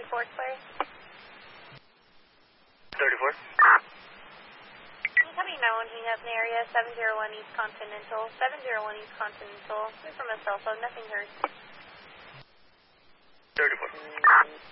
Clear. 34. Incoming 911, he has an area 701 East Continental. 701 East Continental. From a cell phone, nothing heard. 34.